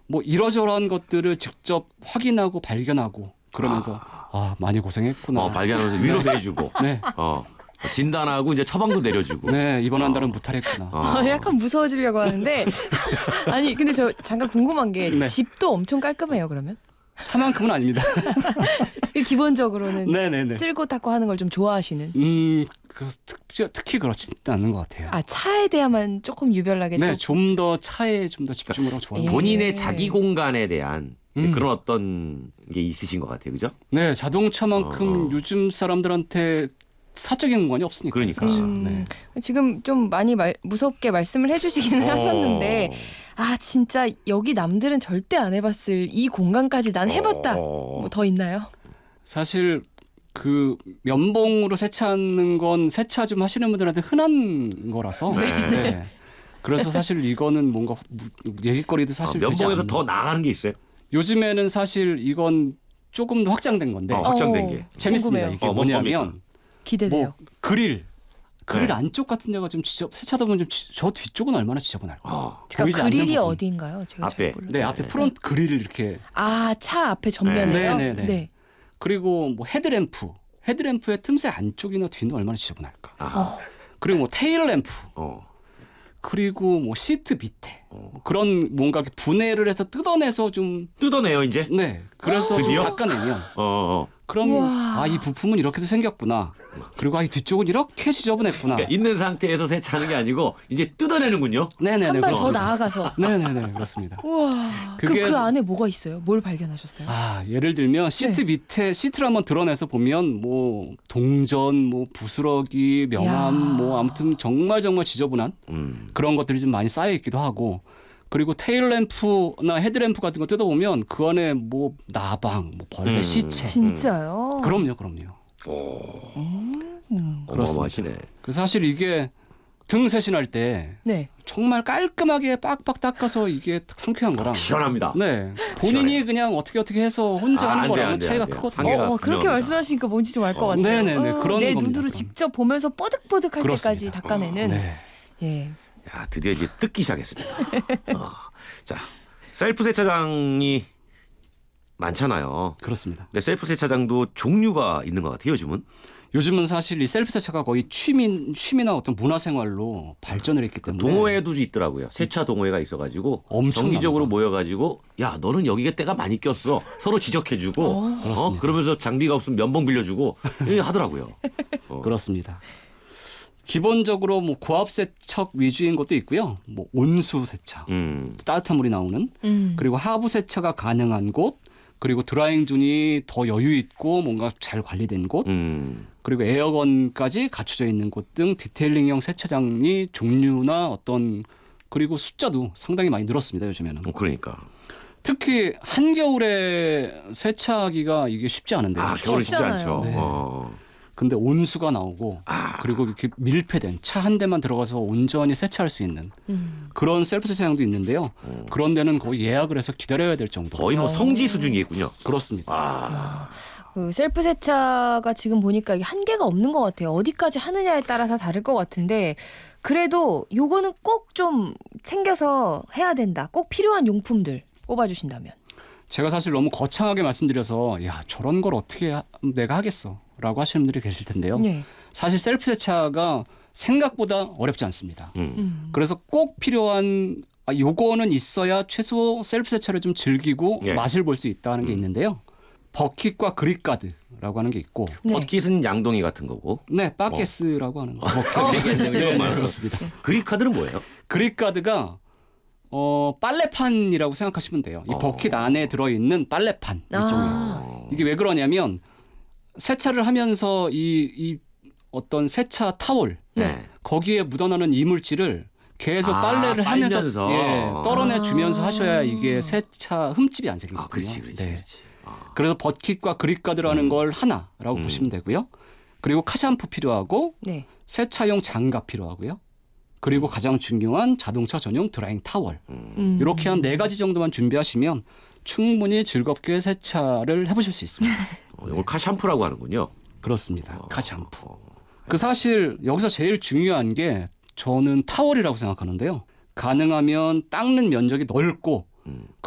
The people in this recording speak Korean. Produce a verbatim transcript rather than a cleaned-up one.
뭐 이러저러한 것들을 직접 확인하고 발견하고 그러면서 아, 아 많이 고생했구나. 어, 발견하면서 위로도 해주고. 네. 어. 진단하고 이제 처방도 내려주고. 네, 이번 한 달은 무탈했구나. 어. 아, 약간 무서워지려고 하는데 아니 근데 저 잠깐 궁금한 게 네. 집도 엄청 깔끔해요 그러면? 차만큼은 아닙니다. 기본적으로는 네네네. 쓸고 닦고 하는 걸 좀 좋아하시는. 음, 그 특히, 특히 그렇지 않는 것 같아요. 아 차에 대해만 조금 유별나게. 네, 좀... 좀 더 차에 좀 더 집중으로 좋아합니다. 본인의 예. 자기 공간에 대한 이제 음. 그런 어떤 게 있으신 것 같아요, 그죠? 네, 자동차만큼 어, 어. 요즘 사람들한테 사적인 공간이 없으니까. 그러니까. 사실. 음, 네. 지금 좀 많이 말, 무섭게 말씀을 해주시기는 어. 하셨는데 아 진짜 여기 남들은 절대 안 해봤을 이 공간까지 난 해봤다. 어. 뭐 더 있나요? 사실 그 면봉으로 세차하는 건 세차 좀 하시는 분들한테 흔한 거라서. 네. 네. 그래서 사실 이거는 뭔가 얘기거리도 사실 어, 되지 면봉에서 않는. 더 나아가는 게 있어요? 요즘에는 사실 이건 조금 더 확장된 건데 어, 확장된 어, 게. 재밌습니다. 궁금해요. 이게 어, 뭔 뭐냐면 겁니까? 기대돼요. 뭐 그릴 그릴 네. 안쪽 같은 데가 좀 지저 세차다 보면 좀 저 뒤쪽은 얼마나 지저분할까. 어. 보이지 그러니까 않는 그릴이 부분. 어디인가요? 제가 앞에. 잘 몰라요. 네, 앞에 프론트 그릴을 이렇게 아차 앞에 전면에요? 네, 네, 네. 네. 그리고 뭐 헤드램프 헤드램프의 틈새 안쪽이나 뒤는 얼마나 지저분할까. 아. 어. 그리고 뭐 테일램프 어. 그리고 뭐 시트 밑에 어. 그런 뭔가 이렇게 분해를 해서 뜯어내서 좀 뜯어내요, 이제? 네, 그래서 좀 드디어? 닦아내면 어, 어. 그럼 우와. 아, 이 부품은 이렇게도 생겼구나. 그리고 아, 이 뒤쪽은 이렇게 지저분했구나. 그러니까 있는 상태에서 세차하는 게 아니고 이제 뜯어내는군요. 네네네. 한 발 더 그렇습니다. 나아가서. 네네네. 그렇습니다. 우와. 그, 그게 그 안에 뭐가 있어요? 뭘 발견하셨어요? 아, 예를 들면 시트 네. 밑에 시트를 한번 드러내서 보면 뭐 동전, 뭐 부스러기, 명암, 야. 뭐 아무튼 정말 정말 지저분한 음. 그런 것들이 좀 많이 쌓여 있기도 하고 그리고 테일 램프나 헤드램프 같은 거 뜯어보면 그 안에 뭐 나방, 뭐 벌레 음. 시체. 진짜요? 그럼요, 그럼요. 오. 음. 어마어마하시네. 그 사실 이게 등 세신할 때 네. 정말 깔끔하게 빡빡 닦아서 이게 딱 상쾌한 거랑 시원합니다. 네 본인이 시원해. 그냥 어떻게 어떻게 해서 혼자 아, 하는 안 돼, 거랑은 안 돼, 차이가 안 돼. 크거든요. 한계가 어, 그렇게 분명합니다. 말씀하시니까 뭔지 좀 알 것 어. 같아요. 네네네, 어, 그런 내 겁니다, 눈으로 그런. 직접 보면서 뽀득뽀득할 그렇습니다. 때까지 닦아내는. 네. 예. 야, 드디어 이제 뜯기 시작했습니다. 어. 자, 셀프 세차장이 많잖아요. 그렇습니다. 근데 셀프 세차장도 종류가 있는 것 같아요, 요즘은. 요즘은 사실 이 셀프 세차가 거의 취미 취미나 어떤 문화생활로 발전을 했기 때문에 동호회도 있더라고요. 세차 동호회가 있어가지고 엄청납니다. 정기적으로 모여가지고 야, 너는 여기에 때가 많이 꼈어. 서로 지적해주고 어. 어? 그렇습니다. 그러면서 장비가 없으면 면봉 빌려주고 이렇게 하더라고요. 어. 그렇습니다. 기본적으로 뭐 고압 세척 위주인 것도 있고요. 뭐 온수 세차, 음. 따뜻한 물이 나오는 음. 그리고 하부 세차가 가능한 곳, 그리고 드라잉존이 더 여유 있고 뭔가 잘 관리된 곳, 음. 그리고 에어건까지 갖춰져 있는 곳 등 디테일링형 세차장이 종류나 어떤 그리고 숫자도 상당히 많이 늘었습니다. 요즘에는. 어, 그러니까. 특히 한겨울에 세차하기가 이게 쉽지 않은데요. 아, 겨울은 쉽지 쉽잖아요. 않죠. 네. 어. 근데 온수가 나오고 아. 그리고 이렇게 밀폐된 차 한 대만 들어가서 온전히 세차할 수 있는 음. 그런 셀프 세차장도 있는데요. 어. 그런 데는 거의 예약을 해서 기다려야 될 정도. 거의 뭐 어. 성지 수준이겠군요. 그렇습니다. 아. 그 셀프 세차가 지금 보니까 이게 한계가 없는 것 같아요. 어디까지 하느냐에 따라 다 다를 것 같은데 그래도 요거는 꼭 좀 챙겨서 해야 된다. 꼭 필요한 용품들 꼽아주신다면. 제가 사실 너무 거창하게 말씀드려서 야 저런 걸 어떻게 하, 내가 하겠어 라고 하시는 분들이 계실 텐데요. 예. 사실 셀프 세차가 생각보다 어렵지 않습니다. 음. 음. 그래서 꼭 필요한 아, 요거는 있어야 최소 셀프 세차를 좀 즐기고 예. 맛을 볼 수 있다는 게 음. 있는데요. 버킷과 그립가드라고 하는 게 있고 네. 헛깃은 양동이 같은 거고. 네, 바게스라고 하는 거. 되겠네요. 네, 이런 네, 말. 그렇습니다. 그립 카드는 뭐예요? 그립가드가 어, 빨래판이라고 생각하시면 돼요. 이 어. 버킷 안에 들어있는 빨래판 일종이에요. 아. 이게 왜 그러냐면 세차를 하면서 이, 이 어떤 세차 타월 네. 거기에 묻어나는 이물질을 계속 아, 빨래를 하면서 빨면서. 예, 떨어내 주면서 아. 하셔야 이게 세차 흠집이 안 생기거든요. 아, 그렇지, 그렇지, 네. 그렇지. 아. 그래서 버킷과 그립가드라는 음. 걸 하나라고 음. 보시면 되고요. 그리고 카샴푸 필요하고 네. 세차용 장갑 필요하고요. 그리고 가장 중요한 자동차 전용 드라잉 타월. 음. 이렇게 한 네 가지 정도만 준비하시면 충분히 즐겁게 세차를 해보실 수 있습니다. 어, 이걸 카샴푸라고 하는군요. 그렇습니다. 어. 카샴푸. 어. 그 사실 여기서 제일 중요한 게 저는 타월이라고 생각하는데요. 가능하면 닦는 면적이 넓고 음.